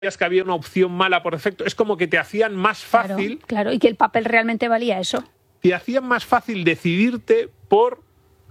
que había una opción mala por defecto. Es como que te hacían más fácil... Claro, y que el papel realmente valía eso. Te hacían más fácil decidirte por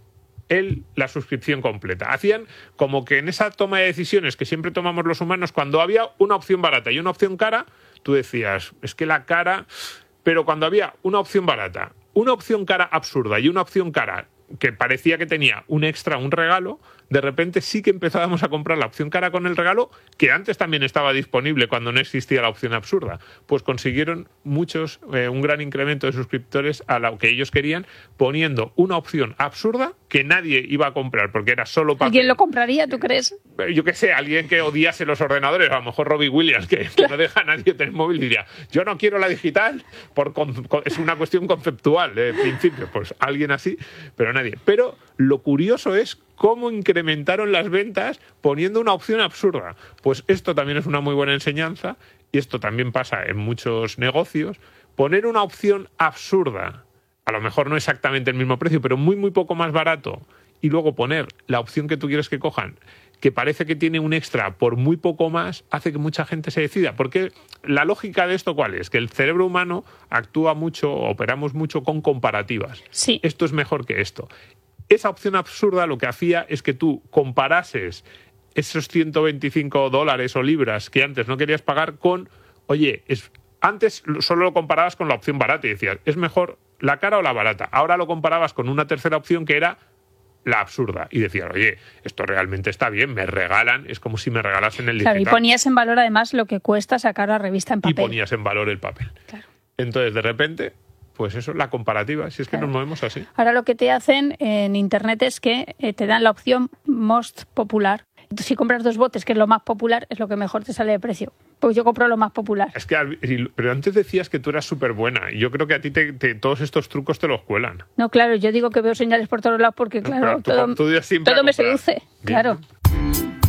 la suscripción completa. Hacían como que en esa toma de decisiones que siempre tomamos los humanos, cuando había una opción barata y una opción cara, tú decías, es que la cara... Pero cuando había una opción barata, una opción cara absurda y una opción cara que parecía que tenía un extra, un regalo, de repente sí que empezábamos a comprar la opción cara con el regalo, que antes también estaba disponible cuando no existía la opción absurda. Pues consiguieron muchos, un gran incremento de suscriptores a lo que ellos querían, poniendo una opción absurda que nadie iba a comprar, porque era solo papel. ¿Alguien lo compraría, tú crees? Yo qué sé, alguien que odiase los ordenadores, a lo mejor Robbie Williams, que no deja a nadie tener móvil, diría, yo no quiero la digital, es una cuestión conceptual, de principio, pues alguien así, pero nadie. Pero lo curioso es cómo incrementaron las ventas poniendo una opción absurda. Pues esto también es una muy buena enseñanza, y esto también pasa en muchos negocios. Poner una opción absurda, a lo mejor no exactamente el mismo precio, pero muy, muy poco más barato, y luego poner la opción que tú quieres que cojan, que parece que tiene un extra por muy poco más, hace que mucha gente se decida. Porque la lógica de esto, ¿cuál es? Que el cerebro humano actúa mucho, operamos mucho con comparativas. Sí. Esto es mejor que esto. Esa opción absurda lo que hacía es que tú comparases esos $125 o libras que antes no querías pagar con, oye, antes solo lo comparabas con la opción barata y decías, ¿es mejor la cara o la barata? Ahora lo comparabas con una tercera opción que era la absurda. Y decías, oye, esto realmente está bien, me regalan, es como si me regalasen el digital. Claro, y ponías en valor además lo que cuesta sacar la revista en papel. Y ponías en valor el papel. Claro. Entonces, de repente, pues eso, la comparativa, si es que nos movemos así. Ahora lo que te hacen en Internet es que te dan la opción most popular. Si compras 2 botes, que es lo más popular, es lo que mejor te sale de precio. Pues yo compro lo más popular. Es que, pero antes decías que tú eras súper buena. Y yo creo que a ti todos estos trucos te los cuelan. No, claro, yo digo que veo señales por todos lados porque, claro, todo me seduce. Bien. Claro.